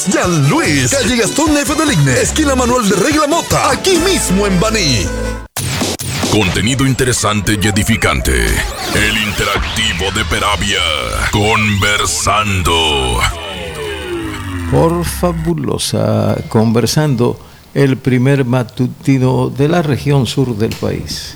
Jean Luis, calle Gastón F. del Igne, esquina Manuel de Regla Mota, aquí mismo en Baní. Contenido interesante y edificante. El interactivo de Peravia. Conversando. Por Fabulosa, Conversando, el primer matutino de la región sur del país.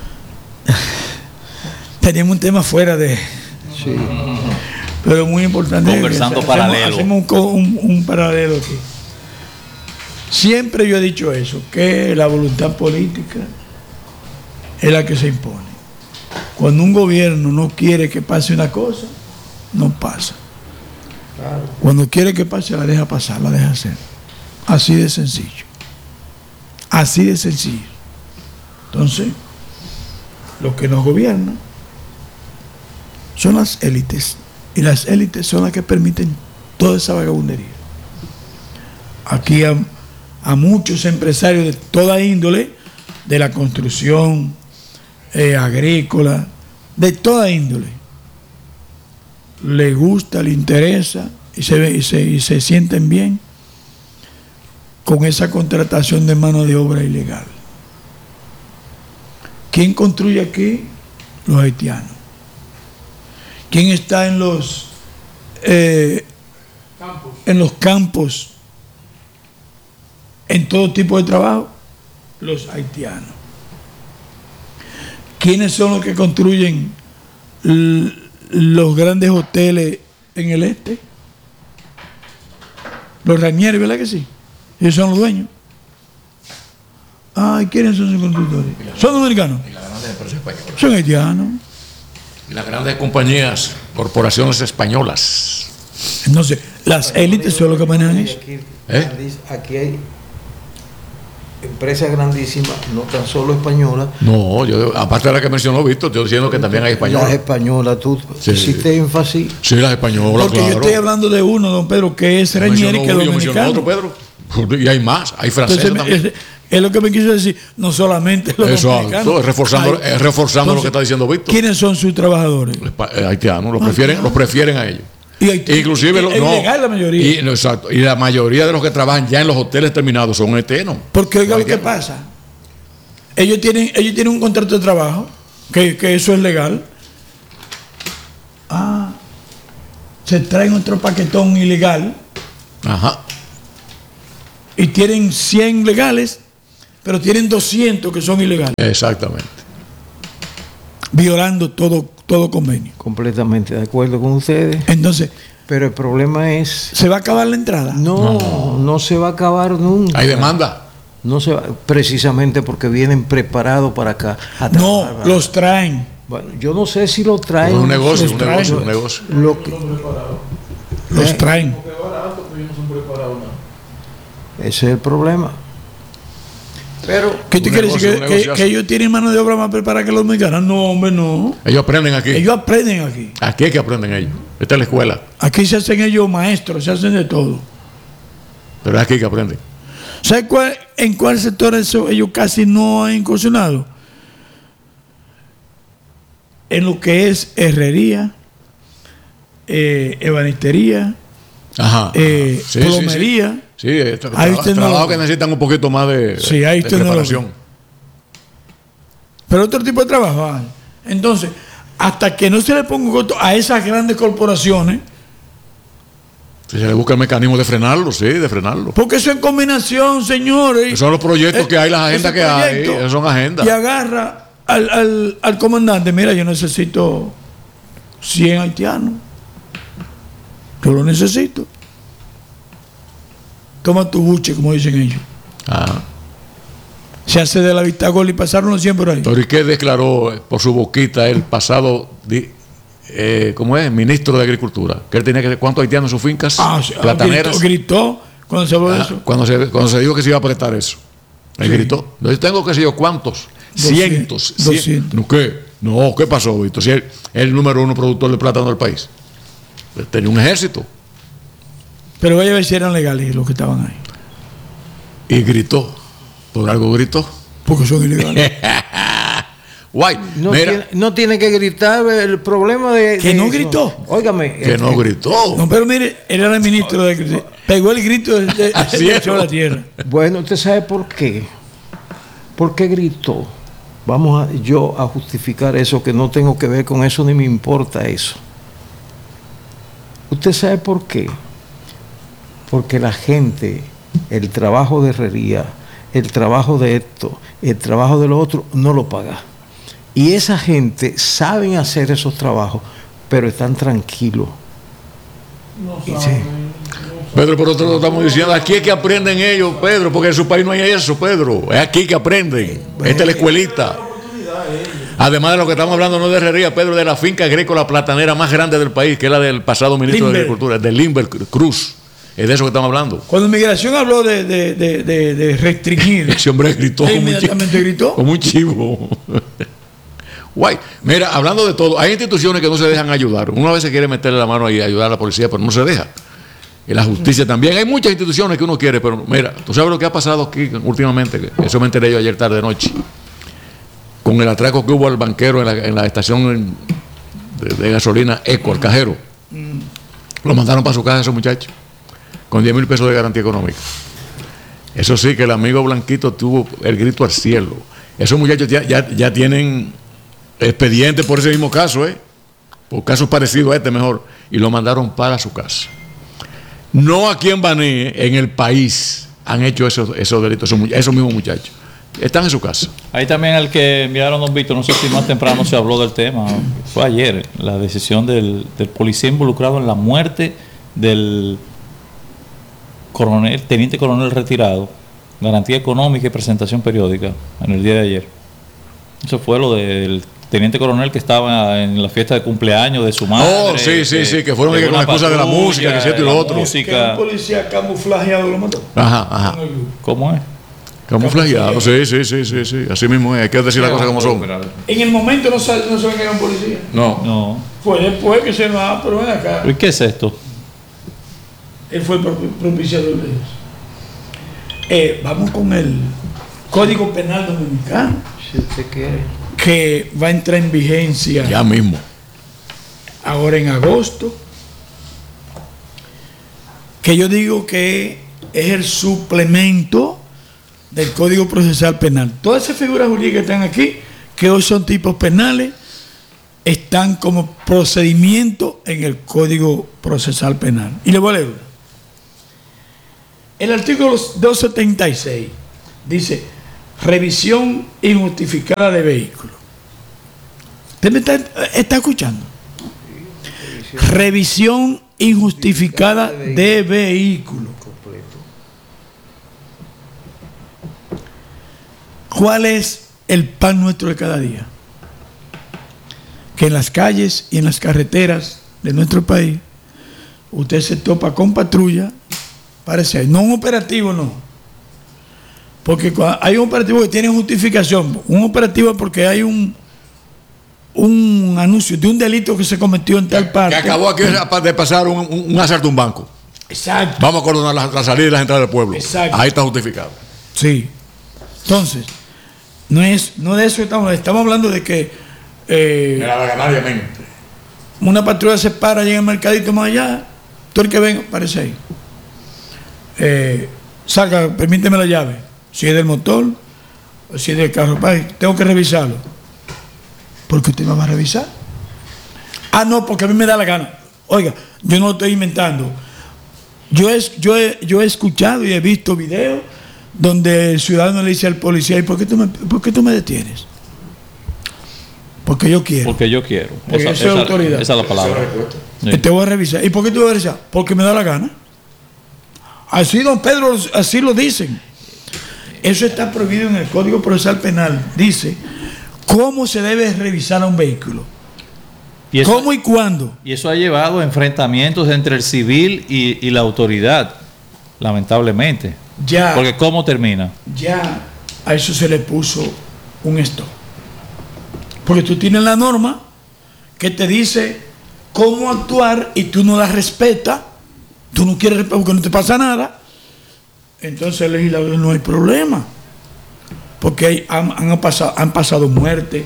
Teníamos un tema fuera de... Sí. Pero muy importante. Conversando paralelo. Hacemos un paralelo aquí. Siempre yo he dicho eso, que la voluntad política es la que se impone. Cuando un gobierno no quiere que pase una cosa, no pasa. Claro. Cuando quiere que pase, la deja pasar, la deja hacer. Así de sencillo. Así de sencillo. Entonces, los que nos gobiernan son las élites. Y las élites son las que permiten toda esa vagabundería. Aquí a muchos empresarios de toda índole, de la construcción, agrícola, de toda índole, le gusta, le interesa y se sienten bien con esa contratación de mano de obra ilegal. ¿Quién construye aquí? Los haitianos. ¿Quién está en los campos, en todo tipo de trabajo? Los haitianos. ¿Quiénes son los que construyen los grandes hoteles en el este? Los Ranieri, ¿verdad que sí? Ellos son los dueños. Ay, ¿quiénes son sus constructores? ¿Son dominicanos? Son haitianos. Y las grandes compañías, corporaciones españolas. Entonces, las élites son los que manejan eso. Aquí hay empresas grandísimas, no tan solo españolas. No, yo, aparte de la que mencionó Víctor, estoy diciendo que también hay españolas. Las españolas, tú hiciste énfasis. Sí, las españolas, porque claro. yo estoy hablando de uno, don Pedro, que es Ranieri, que es dominicano. Otro, Pedro. Y hay más, hay franceses también. Es lo que me quiso decir, no solamente los dominicanos. Es reforzando entonces, lo que está diciendo Víctor. ¿Quiénes son sus trabajadores? Haitianos, los prefieren a ellos. Inclusive es ilegal la mayoría. Exacto. Y la mayoría de los que trabajan ya en los hoteles terminados son haitianos. Porque oiga lo que pasa. Ellos tienen un contrato de trabajo, que eso es legal. Se traen otro paquetón ilegal. Ajá. Y tienen 100 legales, pero tienen 200 que son ilegales. Exactamente. Violando todo convenio. Completamente de acuerdo con ustedes. Entonces, pero el problema es... ¿se va a acabar la entrada? No se va a acabar nunca. ¿Hay demanda? No se va, precisamente porque vienen preparados para acá. No, los traen. Bueno, yo no sé si lo traen. Es un negocio. Los traen. Ese es el problema. Pero ¿qué te quiere decir? ¿Que ellos tienen mano de obra más preparada que los mexicanos? No, hombre, no. Ellos aprenden aquí. Ellos aprenden aquí. Aquí es que aprenden ellos. Esta es la escuela. Aquí se hacen ellos maestros, se hacen de todo. Pero es aquí que aprenden. ¿Sabes en cuál sector ellos casi no han incursionado? En lo que es herrería, ebanistería, plomería. Sí, trabajo que necesitan un poquito más de preparación. Pero otro tipo de trabajo. Entonces, hasta que no se le ponga costo a esas grandes corporaciones. Si se le busca el mecanismo de frenarlo, Porque eso en combinación, señores. Esos son los proyectos que hay, las agendas que hay. Esas son agendas. Y agarra al comandante. Mira, yo necesito 100 haitianos. Yo lo necesito. Toma tu buche, como dicen ellos. Se hace de la vista gol y pasaron los 100 por ahí. Pero ¿y qué declaró por su boquita el pasado ministro de Agricultura? Que él tenía que... ¿Cuántos haitianos en sus fincas plataneras? Gritó cuando se habló de eso. Cuando se dijo que se iba a apretar eso. Él gritó. Yo tengo que sé yo cuántos. 200. ¿Qué? No, ¿qué pasó, Víctor? Si él es el número 1 productor de plátano del país. Él tenía un ejército. Pero vaya a ver si eran legales los que estaban ahí. Y gritó. ¿Por algo gritó? Porque son ilegales. Guay. No tiene que gritar el problema de... Que no gritó. Óigame. Que no gritó. No, pero mire, él era el ministro de... Pegó el grito de la tierra. Bueno, ¿usted sabe por qué? ¿Por qué gritó? Vamos yo a justificar eso, que no tengo que ver con eso, ni me importa eso. ¿Usted sabe por qué? Porque la gente, el trabajo de herrería, el trabajo de esto, el trabajo de lo otro, no lo paga. Y esa gente saben hacer esos trabajos, pero están tranquilos. Pedro, por otro lado estamos diciendo, aquí es que aprenden ellos, Pedro, porque en su país no hay eso, Pedro. Es aquí que aprenden. Esta es la escuelita. Además de lo que estamos hablando, no de herrería, Pedro, de la finca agrícola platanera más grande del país, que es la del pasado ministro de Agricultura, de Limber Cruz. Es de eso que estamos hablando. Cuando Migración habló de restringir, ese hombre gritó. Inmediatamente gritó. Como un chivo. Guay. Mira, hablando de todo, hay instituciones que no se dejan ayudar. Uno a veces quiere meterle la mano ahí a ayudar a la policía, pero no se deja. Y la justicia también. Hay muchas instituciones que uno quiere, pero mira, tú sabes lo que ha pasado aquí últimamente. Eso me enteré yo ayer tarde noche. Con el atraco que hubo al banquero en la estación de gasolina Eco, el cajero. Lo mandaron para su casa a esos muchachos con 10,000 pesos de garantía económica. Eso sí, que el amigo Blanquito tuvo el grito al cielo. Esos muchachos ya tienen expediente por ese mismo caso, por casos parecidos a este mejor, y lo mandaron para su casa. No aquí en Baní, en el país han hecho esos delitos, esos mismos muchachos. Están en su casa. Ahí también el que enviaron don Víctor, no sé si más temprano se habló del tema, fue ayer, la decisión del policía involucrado en la muerte del teniente coronel retirado, garantía económica y presentación periódica, en el día de ayer. Eso fue lo del teniente coronel que estaba en la fiesta de cumpleaños de su madre. Oh, sí, que fueron con la excusa de la música, que cierto y lo otro. Que un policía camuflajeado lo mató. Ajá. ¿Cómo es? Camuflajeado, sí. Así mismo es, hay que decir las cosas como son. En el momento no saben que era un policía. No. Fue después que se va, pero ven acá. ¿Y qué es esto? Él fue el propiciador de eso. Vamos con el Código Penal Dominicano. Si usted quiere. Que va a entrar en vigencia. Ya mismo. Ahora en agosto. Que yo digo que es el suplemento del Código Procesal Penal. Todas esas figuras jurídicas que están aquí, que hoy son tipos penales, están como procedimiento en el Código Procesal Penal. Y le voy a leer. El artículo 276 dice: revisión injustificada de vehículos. ¿Usted me está escuchando? Revisión injustificada de vehículos. ¿Cuál es el pan nuestro de cada día? Que en las calles y en las carreteras de nuestro país usted se topa con patrulla, parece, no un operativo, no. Porque hay un operativo que tiene justificación. Un operativo porque hay un anuncio de un delito que se cometió en tal parte. Que acabó aquí de pasar un asalto a un banco. Exacto. Vamos a coordinar la salida y las entradas del pueblo. Exacto. Ahí está justificado. Sí. Entonces, no de eso estamos hablando de que una patrulla se para allá en el mercadito más allá, todo el que venga, aparece ahí. Salga, permíteme la llave. Si es del motor, o si es del carro, tengo que revisarlo. ¿Por qué usted me va a revisar? Ah, no, porque a mí me da la gana. Oiga, yo no lo estoy inventando. Yo he escuchado y he visto videos donde el ciudadano le dice al policía: ¿y por qué tú me detienes? Porque yo quiero. Porque yo quiero. Porque esa es autoridad. Esa es la palabra. Sí. Te voy a revisar. ¿Y por qué tú vas a revisar? Porque me da la gana. Así, don Pedro, así lo dicen. Eso está prohibido en el Código Procesal Penal. Dice cómo se debe revisar a un vehículo. ¿Y eso, cómo y cuándo? Y eso ha llevado a enfrentamientos entre el civil y la autoridad, lamentablemente. Ya. Porque ¿cómo termina? Ya a eso se le puso un stop. Porque tú tienes la norma que te dice cómo actuar y tú no la respetas. Tú no quieres respetar porque no te pasa nada. Entonces el legislador no hay problema. Porque han pasado muertes,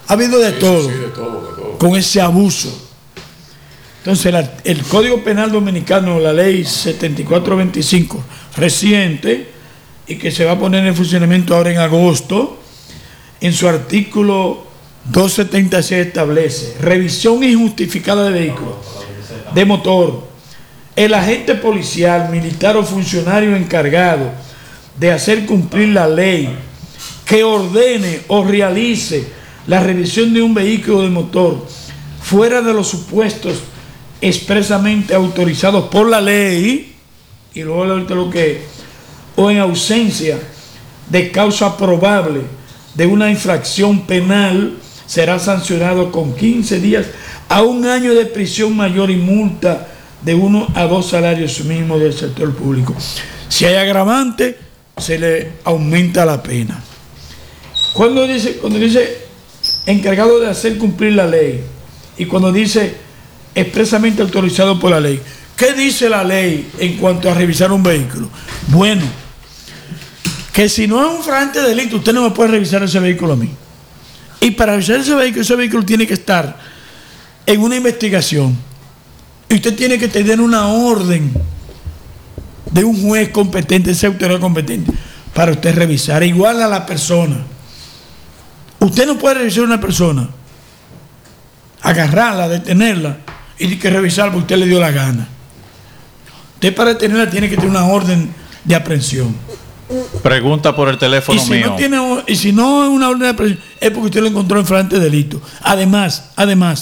Ha habido de todo, Sí, de todo. con ese abuso. Entonces, el Código Penal Dominicano, la ley 7425, reciente, y que se va a poner en funcionamiento ahora en agosto, en su artículo 276 establece revisión injustificada de vehículos, de motor. El agente policial, militar o funcionario encargado de hacer cumplir la ley que ordene o realice la revisión de un vehículo de motor fuera de los supuestos expresamente autorizados por la ley, y luego ahorita lo que, o en ausencia de causa probable de una infracción penal, será sancionado con 15 días a 1 año de prisión mayor y multa de 1 a 2 salarios mínimos del sector público. Si hay agravante, se le aumenta la pena. Cuando dice encargado de hacer cumplir la ley, y cuando dice expresamente autorizado por la ley, ¿qué dice la ley en cuanto a revisar un vehículo? Bueno, que si no es un flagrante delito, usted no me puede revisar ese vehículo a mí. Y para revisar ese vehículo tiene que estar en una investigación. Y usted tiene que tener una orden de un juez competente, esa autoridad competente, para usted revisar. Igual a la persona. Usted no puede revisar a una persona, agarrarla, detenerla y que revisar porque usted le dio la gana. Usted para detenerla tiene que tener una orden de aprehensión. Pregunta por el teléfono mío. Y si no es una orden de aprehensión, es porque usted lo encontró en flagrante delito. Además,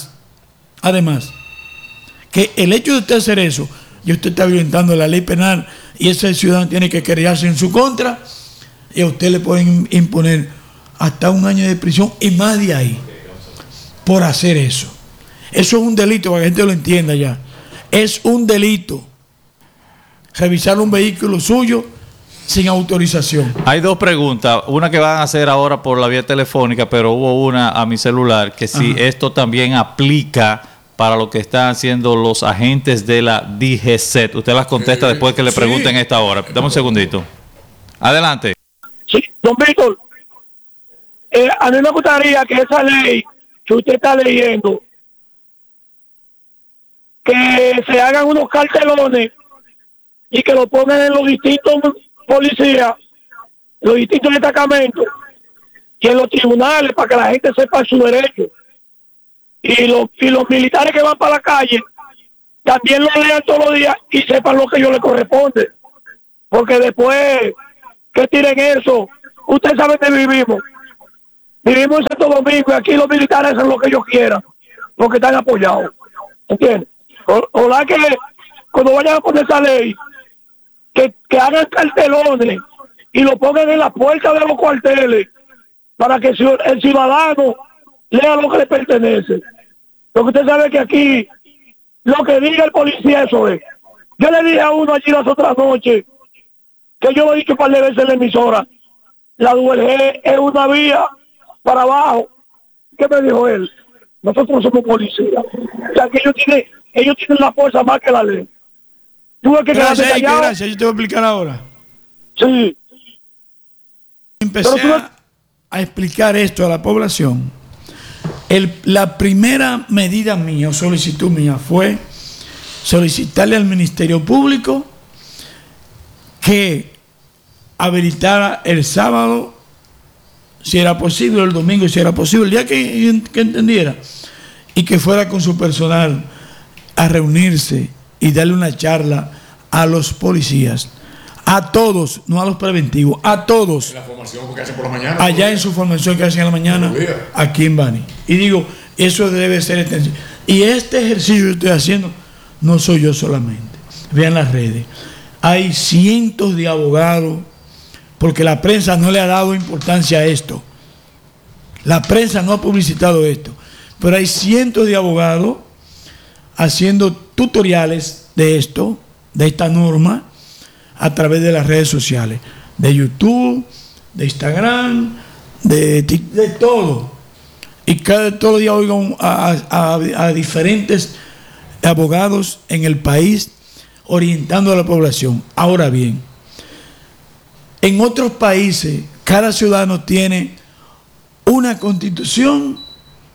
que el hecho de usted hacer eso, y usted está violentando la ley penal, y ese ciudadano tiene que querellarse en su contra, y a usted le pueden imponer hasta 1 año de prisión y más de ahí por hacer eso. Eso es un delito, para que la gente lo entienda ya. Es un delito revisar un vehículo suyo sin autorización. Hay 2 preguntas, una que van a hacer ahora por la vía telefónica, pero hubo una a mi celular, que si esto también aplica para lo que están haciendo los agentes de la DGCET. Usted las contesta después que le pregunten esta hora. Dame un segundito. Adelante. Sí, don Víctor, a mí me gustaría que esa ley que usted está leyendo, que se hagan unos cartelones y que lo pongan en los distintos policías, los distintos destacamentos y en los tribunales para que la gente sepa su derecho. Y los militares que van para la calle también lo lean todos los días y sepan lo que ellos les corresponde. Porque después que tiren eso, usted sabe que vivimos en Santo Domingo y aquí los militares hacen lo que ellos quieran porque están apoyados. ¿Entiendes? Ojalá que cuando vayan a poner esa ley, que hagan cartelones y lo pongan en la puerta de los cuarteles para que el ciudadano lea lo que le pertenece. Porque usted sabe que aquí lo que diga el policía, eso es. Yo le dije a uno allí las otras noches, que yo lo he dicho un par de veces en la emisora, la DULG es una vía para abajo. ¿Qué me dijo él? Nosotros somos policías. O sea que ellos tienen la fuerza más que la ley. Tuve que quedarme callado. Gracias, yo te voy a explicar ahora. Sí. Empecé a explicar esto a la población. La primera medida mía o solicitud mía fue solicitarle al Ministerio Público que habilitara el sábado, si era posible, el domingo, si era posible, el día que entendiera, y que fuera con su personal a reunirse y darle una charla a los policías, a todos, no a los preventivos, a todos. La formación que hacen por la mañana. Allá en su formación que hacen en la mañana, aquí en Bani. Y digo, eso debe ser extensivo. Y este ejercicio que estoy haciendo, no soy yo solamente. Vean las redes. Hay cientos de abogados, porque la prensa no le ha dado importancia a esto. La prensa no ha publicitado esto. Pero hay cientos de abogados haciendo tutoriales de esto, de esta norma, a través de las redes sociales, de YouTube, de Instagram, de todo. Y todos los días oigo a diferentes abogados en el país orientando a la población. Ahora bien, en otros países, cada ciudadano tiene una constitución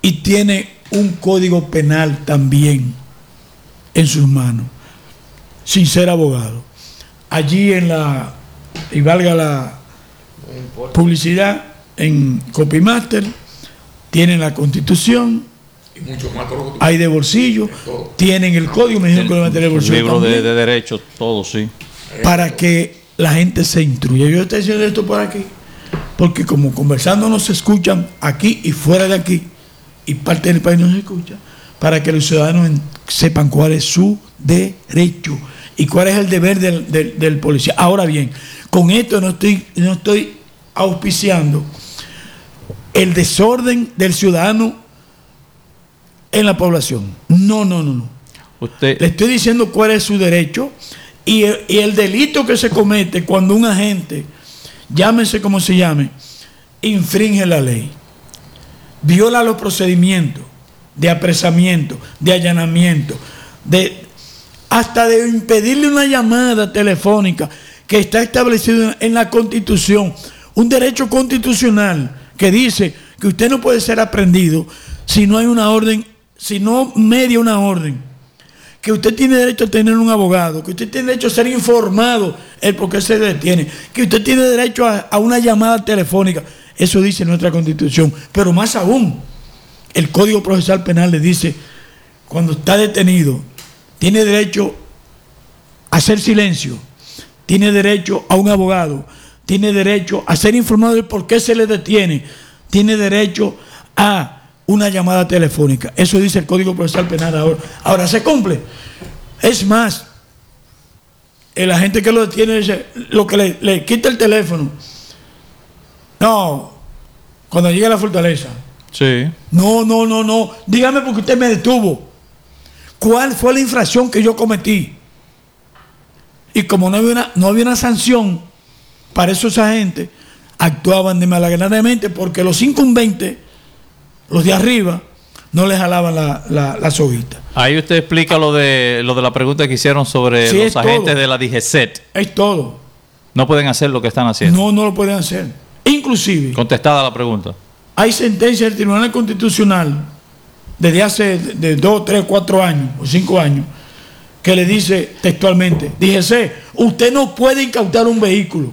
y tiene un código penal también en sus manos, sin ser abogado. Allí y valga la publicidad, en Copymaster tienen la Constitución, hay de bolsillo, tienen el código, me dijeron que lo van a tener el bolsillo. Libro de derecho, todo, sí. Para que la gente se instruya. Yo estoy diciendo esto por aquí, porque como conversando nos escuchan aquí y fuera de aquí, y parte del país nos escucha, para que los ciudadanos sepan cuál es su derecho y cuál es el deber del policía. Ahora bien, con esto no estoy auspiciando el desorden del ciudadano en la población. No. Le estoy diciendo cuál es su derecho y el delito que se comete cuando un agente, llámese como se llame, infringe la ley, viola los procedimientos de apresamiento, de allanamiento, hasta de impedirle una llamada telefónica que está establecido en la Constitución, un derecho constitucional que dice que usted no puede ser aprehendido si no hay una orden, si no media una orden, que usted tiene derecho a tener un abogado, que usted tiene derecho a ser informado el por qué se detiene, que usted tiene derecho a una llamada telefónica. Eso dice nuestra Constitución. Pero más aún, el Código Procesal Penal le dice, cuando está detenido, tiene derecho a hacer silencio, tiene derecho a un abogado, tiene derecho a ser informado de por qué se le detiene, tiene derecho a una llamada telefónica. Eso dice el Código Procesal Penal ahora. Ahora se cumple. Es más, el agente que lo detiene dice, lo que le quita el teléfono. No, cuando llegue a la fortaleza. Sí. No. Dígame porque usted me detuvo. ¿Cuál fue la infracción que yo cometí? Y como no había una sanción para esos agentes, actuaban de malagradamente porque los incumbentes, los de arriba, no les jalaban la soguita. Ahí usted explica lo de la pregunta que hicieron sobre los agentes de la DGCET. Es todo. No pueden hacer lo que están haciendo. No lo pueden hacer. Inclusive, contestada la pregunta, hay sentencias del Tribunal Constitucional desde hace de 2, 3, 4 años o 5 años que le dice textualmente, DGC, usted no puede incautar un vehículo.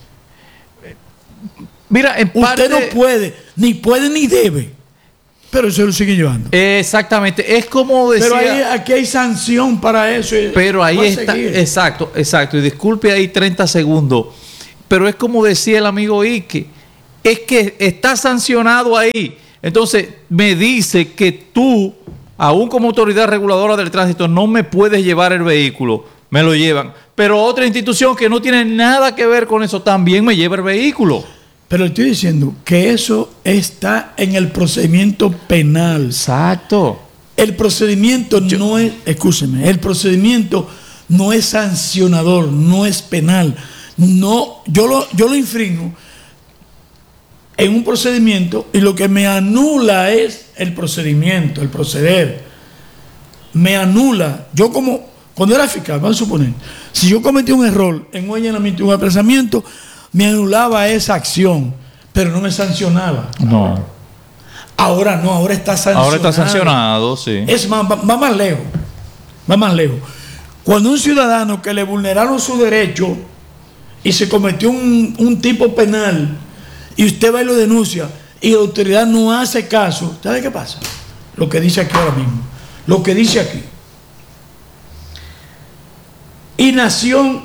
Mira, en parte, usted no puede ni debe, pero eso lo sigue llevando. Exactamente, es como decía. Pero aquí hay sanción para eso. Pero ahí está, exacto. Y disculpe ahí 30 segundos. Pero es como decía el amigo Ike, es que está sancionado ahí. Entonces me dice que tú, aún como autoridad reguladora del tránsito, no me puedes llevar el vehículo. Me lo llevan. Pero otra institución que no tiene nada que ver con eso también me lleva el vehículo. Pero estoy diciendo que eso está en el procedimiento penal. Exacto. El procedimiento no es, escúcheme, el procedimiento no es sancionador, no es penal. No, yo lo infringo en un procedimiento y lo que me anula es el procedimiento, el proceder. Me anula. Yo como, cuando era fiscal, vamos a suponer, si yo cometí un error en un allanamiento y un apresamiento, me anulaba esa acción, pero no me sancionaba. No. Ahora no, ahora está sancionado. Ahora está sancionado, sí. Es más, va más lejos. Va más lejos. Cuando un ciudadano que le vulneraron su derecho y se cometió un tipo penal y usted va y lo denuncia y la autoridad no hace caso, ¿sabe qué pasa? Lo que dice aquí ahora mismo. Lo que dice aquí. Inacción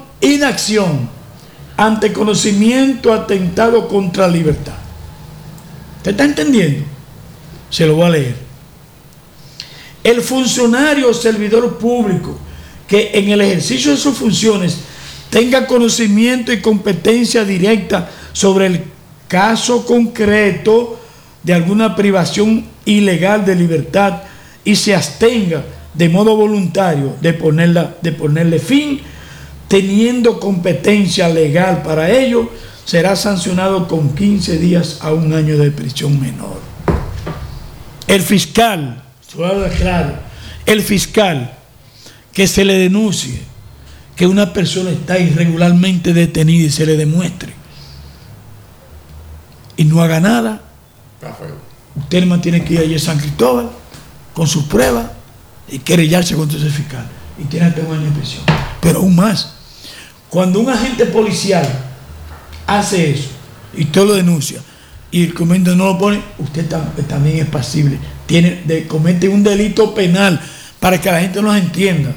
ante conocimiento atentado contra la libertad. ¿Usted está entendiendo? Se lo voy a leer. El funcionario o servidor público que en el ejercicio de sus funciones tenga conocimiento y competencia directa sobre el caso concreto de alguna privación ilegal de libertad y se abstenga de modo voluntario de ponerle fin, teniendo competencia legal para ello, será sancionado con 15 días a 1 año de prisión menor. El fiscal, claro, el fiscal que se le denuncie que una persona está irregularmente detenida y se le demuestre y no haga nada, usted mantiene que ir allí a San Cristóbal con sus pruebas y querellarse contra ese fiscal. Y tiene hasta 1 año de prisión. Pero aún más, cuando un agente policial hace eso y usted lo denuncia y el comando no lo pone, usted también es pasible. Comete un delito penal, para que la gente nos entienda.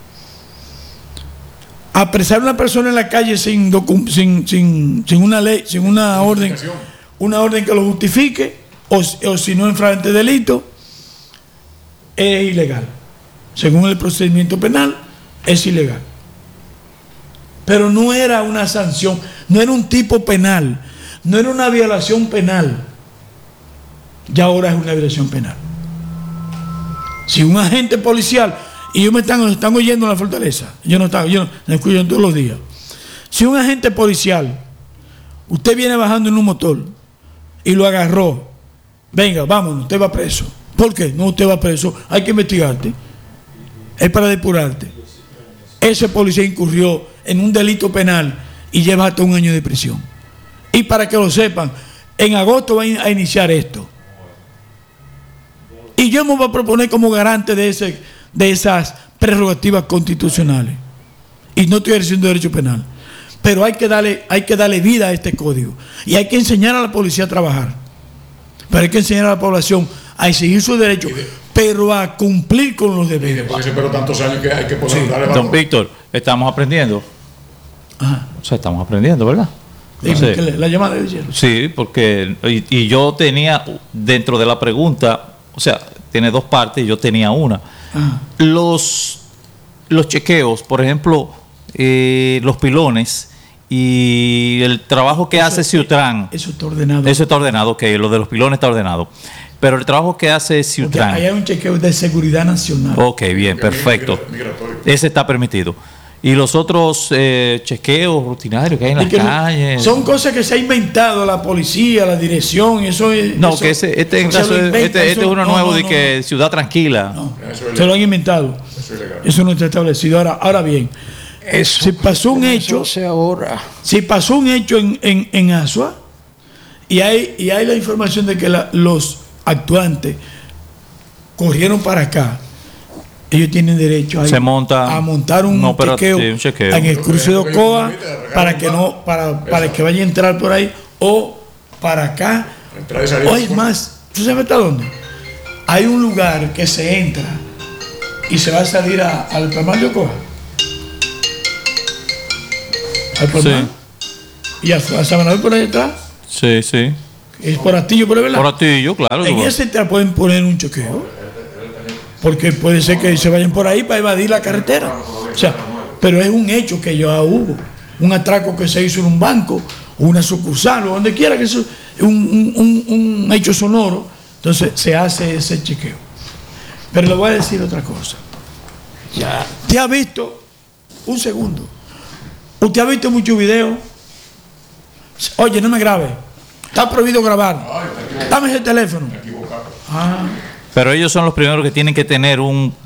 Apresar a una persona en la calle sin una ley, sin una orden que lo justifique, o si no en flagrante delito, es ilegal. Según el procedimiento penal, es ilegal. Pero no era una sanción, no era un tipo penal, no era una violación penal. Ya ahora es una violación penal. Si un agente policial, y ellos me están oyendo en la fortaleza, yo no escucho todos los días. Si un agente policial, usted viene bajando en un motor y lo agarró, venga, vámonos, usted va preso. ¿Por qué? No, usted va preso, hay que investigarte. Es para depurarte. Ese policía incurrió en un delito penal y lleva hasta 1 año de prisión. Y para que lo sepan, en agosto va a iniciar esto. Y yo me voy a proponer como garante de esas prerrogativas constitucionales. Y no estoy ejerciendo derecho penal. Pero hay que darle vida a este código. Y hay que enseñar a la policía a trabajar. Pero hay que enseñar a la población a exigir sus derechos, pero a cumplir con los deberes. Y después pero tantos años que hay que poder darle valor. Don Víctor, estamos aprendiendo. Ajá. O sea, estamos aprendiendo, ¿verdad? La llamada de ayer. Sí, porque y yo tenía dentro de la pregunta, o sea, tiene 2 partes y yo tenía una. Ajá. Los chequeos, por ejemplo, los pilones y el trabajo que hace Ciutran. Eso está ordenado. Eso está ordenado, ok, lo de los pilones está ordenado. Pero el trabajo que hace Ciutran. Ahí hay un chequeo de seguridad nacional. Ok, bien, perfecto. Ese está permitido. Y los otros chequeos rutinarios que hay en las calles. Son cosas que se ha inventado la policía, la dirección. Eso es. No, eso, que este es uno nuevo de que Ciudad Tranquila. No, se lo han inventado. Eso no está establecido. Ahora bien, si pasó un hecho. Si pasó un hecho en Asua y hay la información de que los actuantes corrieron para acá, ellos tienen derecho a montar un chequeo en el cruce de Ocoa para que vaya a entrar por ahí o para acá. O es más, ¿tú sabes hasta dónde? Hay un lugar que se entra y se va a salir al Palmar de Ocoa. Al Palmar. Sí. Y a Sabanal por ahí atrás. Sí, sí. Es por Atillo, por verdad. Por Atillo, claro. En ese central pueden poner un chequeo. Porque puede ser que se vayan por ahí para evadir la carretera. O sea, pero es un hecho que ya hubo. Un atraco que se hizo en un banco, una sucursal, o donde quiera que eso, un hecho sonoro. Entonces se hace ese chequeo. Pero le voy a decir otra cosa. Ya. ¿Usted ha visto? Un segundo. ¿Usted ha visto muchos videos? Oye, no me grabe. Está prohibido grabar. Dame ese teléfono. Pero ellos son los primeros que tienen que tener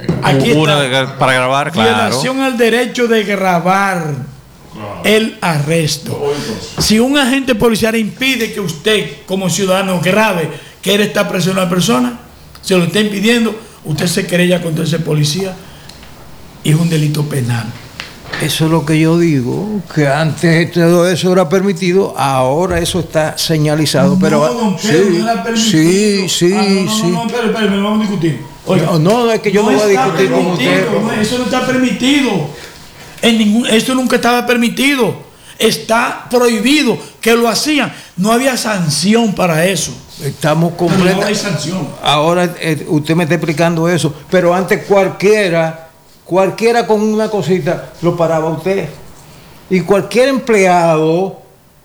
para grabar, claro. Violación al derecho de grabar el arresto. Si un agente policial impide que usted, como ciudadano, grabe que él está presionando a la persona, se lo está impidiendo, usted se querella contra ese policía y es un delito penal. Eso es lo que yo digo, que antes todo eso era permitido, ahora eso está señalizado. Pero don Pedro, no era permitido. No, espere, vamos a discutir. Oiga, no, es que yo no voy a discutir con usted. Eso no está permitido. Eso nunca estaba permitido. Está prohibido, que lo hacían. No había sanción para eso. Estamos completos. No hay sanción. Ahora usted me está explicando eso, pero antes cualquiera con una cosita lo paraba usted. Y cualquier empleado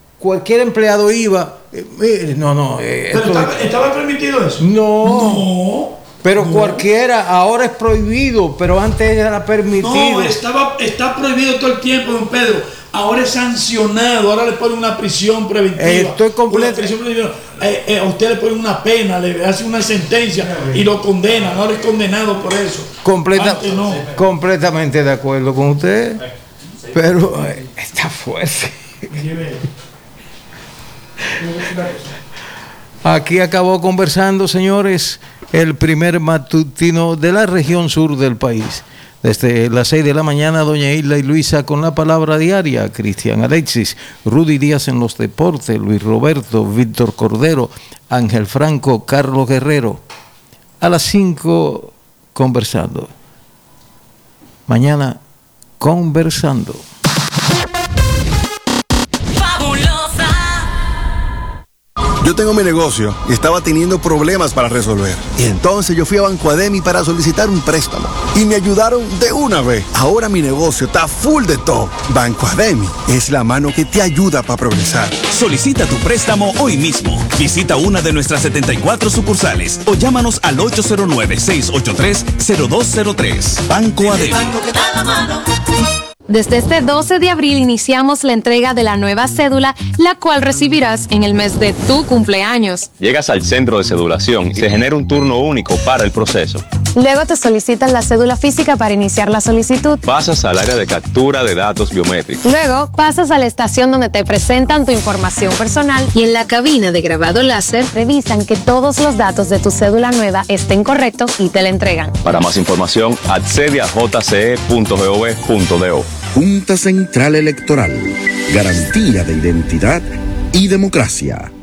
iba. ¿Estaba permitido eso? No. Pero cualquiera, ahora es prohibido, pero antes era permitido. No, está prohibido todo el tiempo, don Pedro. Ahora es sancionado, ahora le ponen una prisión preventiva. Estoy completo. A usted le ponen una pena, le hacen una sentencia y lo condenan. Ahora es condenado por eso. Completamente de acuerdo con usted, pero está fuerte. Aquí acabó conversando, señores, el primer matutino de la región sur del país. Desde las 6 de la mañana, doña Isla y Luisa con la palabra diaria, Cristian Alexis, Rudy Díaz en los deportes, Luis Roberto, Víctor Cordero, Ángel Franco, Carlos Guerrero. A las 5, conversando. Mañana, conversando. Yo tengo mi negocio y estaba teniendo problemas para resolver. Y entonces yo fui a Banco Ademi para solicitar un préstamo. Y me ayudaron de una vez. Ahora mi negocio está full de todo. Banco Ademi es la mano que te ayuda para progresar. Solicita tu préstamo hoy mismo. Visita una de nuestras 74 sucursales o llámanos al 809-683-0203. Banco Ademi. Desde este 12 de abril iniciamos la entrega de la nueva cédula, la cual recibirás en el mes de tu cumpleaños. Llegas al centro de cedulación y se genera un turno único para el proceso. Luego te solicitan la cédula física para iniciar la solicitud. Pasas al área de captura de datos biométricos. Luego pasas a la estación donde te presentan tu información personal y en la cabina de grabado láser revisan que todos los datos de tu cédula nueva estén correctos y te la entregan. Para más información, accede a jce.gov.do. Junta Central Electoral. Garantía de identidad y democracia.